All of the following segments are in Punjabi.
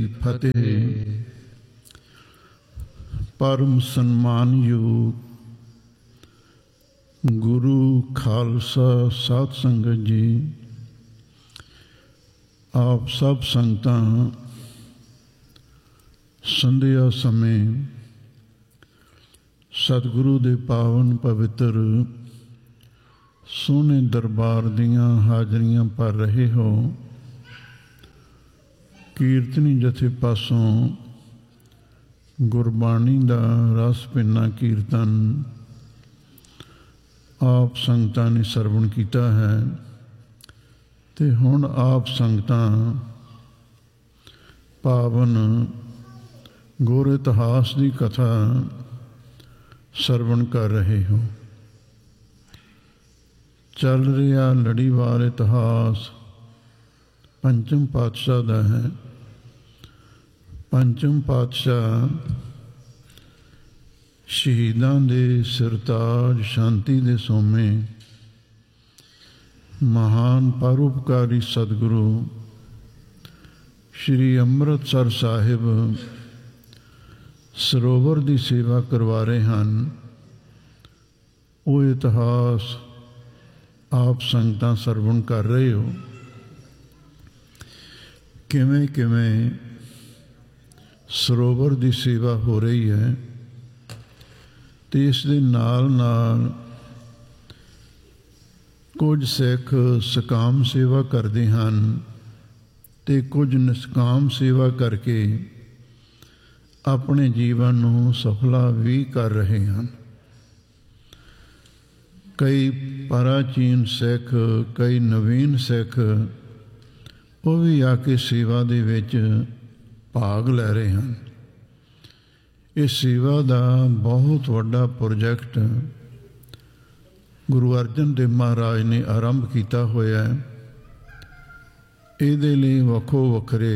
ਫਤਿਹ। ਪਰਮ ਸਨਮਾਨਯੋਗ ਗੁਰੂ ਖਾਲਸਾ ਸਾਧ ਸੰਗਤ ਜੀ, ਆਪ ਸਭ ਸੰਗਤਾਂ ਸੰਧਿਆ ਸਮੇਂ ਸਤਿਗੁਰੂ ਦੇ ਪਾਵਨ ਪਵਿੱਤਰ ਸੋਹਣੇ ਦਰਬਾਰ ਦੀਆਂ ਹਾਜ਼ਰੀਆਂ ਭਰ ਰਹੇ ਹੋ। ਕੀਰਤਨੀ ਜਥੇ ਪਾਸੋਂ ਗੁਰਬਾਣੀ ਦਾ ਰਸ ਭਿੰਨਾ ਕੀਰਤਨ ਆਪ ਸੰਗਤਾਂ ਨੇ ਸਰਵਣ ਕੀਤਾ ਹੈ ਤੇ ਹੁਣ ਆਪ ਸੰਗਤਾਂ ਪਾਵਨ ਗੁਰ ਇਤਿਹਾਸ ਦੀ ਕਥਾ ਸਰਵਣ ਕਰ ਰਹੇ ਹੋ। ਚੱਲ ਰਿਹਾ ਲੜੀਵਾਰ ਇਤਿਹਾਸ ਪੰਚਮ ਪਾਤਸ਼ਾਹ ਦਾ ਹੈ। ਪੰਚਮ ਪਾਤਸ਼ਾਹ ਸ਼ਹੀਦਾਂ ਦੇ ਸਿਰਤਾਜ, ਸ਼ਾਂਤੀ ਦੇ ਸੋਮੇ, ਮਹਾਨ ਪਰਉਪਕਾਰੀ ਸਤਿਗੁਰੂ ਸ਼੍ਰੀ ਅੰਮ੍ਰਿਤਸਰ ਸਾਹਿਬ ਸਰੋਵਰ ਦੀ ਸੇਵਾ ਕਰਵਾ ਰਹੇ ਹਨ। ਉਹ ਇਤਿਹਾਸ ਆਪ ਸੰਗਤਾਂ ਸਰਵਣ ਕਰ ਰਹੇ ਹੋ। ਕਿਵੇਂ ਕਿਵੇਂ ਸਰੋਵਰ ਦੀ ਸੇਵਾ ਹੋ ਰਹੀ ਹੈ ਤੇ ਇਸ ਦੇ ਨਾਲ ਨਾਲ ਕੁਝ ਸਿੱਖ ਸਕਾਮ ਸੇਵਾ ਕਰਦੇ ਹਨ ਤੇ ਕੁਝ ਨਿਸਕਾਮ ਸੇਵਾ ਕਰਕੇ ਆਪਣੇ ਜੀਵਨ ਨੂੰ ਸਫਲਾ ਵੀ ਕਰ ਰਹੇ ਹਨ। ਕਈ ਪ੍ਰਾਚੀਨ ਸਿੱਖ, ਕਈ ਨਵੀਨ ਸਿੱਖ ਉਹ ਵੀ ਆ ਕੇ ਸੇਵਾ ਦੇ ਵਿੱਚ ਭਾਗ ਲੈ ਰਹੇ ਹਨ। ਇਸ ਸੇਵਾ ਦਾ ਬਹੁਤ ਵੱਡਾ ਪ੍ਰੋਜੈਕਟ ਗੁਰੂ ਅਰਜਨ ਦੇਵ ਮਹਾਰਾਜ ਨੇ ਆਰੰਭ ਕੀਤਾ ਹੋਇਆ ਹੈ। ਇਹਦੇ ਲਈ ਵੱਖੋ ਵੱਖਰੇ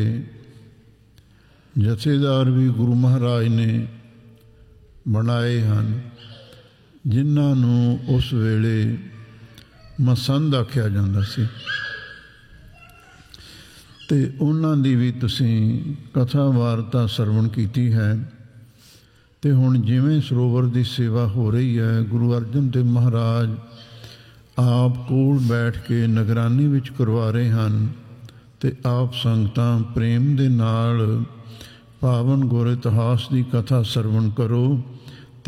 ਜਥੇਦਾਰ ਵੀ ਗੁਰੂ ਮਹਾਰਾਜ ਨੇ ਬਣਾਏ ਹਨ, ਜਿਨ੍ਹਾਂ ਨੂੰ ਉਸ ਵੇਲੇ ਮਸੰਦ ਆਖਿਆ ਜਾਂਦਾ ਸੀ ਤੇ ਉਹਨਾਂ ਦੀ ਵੀ ਤੁਸੀਂ ਕਥਾ ਵਾਰਤਾ ਸਰਵਣ ਕੀਤੀ ਹੈ। ਤੇ ਹੁਣ ਜਿਵੇਂ ਸਰੋਵਰ ਦੀ ਸੇਵਾ ਹੋ ਰਹੀ ਹੈ, ਗੁਰੂ ਅਰਜਨ ਦੇਵ ਮਹਾਰਾਜ ਆਪ ਕੋਲ ਬੈਠ ਕੇ ਨਿਗਰਾਨੀ ਵਿੱਚ ਕਰਵਾ ਰਹੇ ਹਨ ਤੇ ਆਪ ਸੰਗਤਾਂ ਪ੍ਰੇਮ ਦੇ ਨਾਲ ਪਾਵਨ ਗੁਰ ਇਤਿਹਾਸ ਦੀ ਕਥਾ ਸਰਵਣ ਕਰੋ।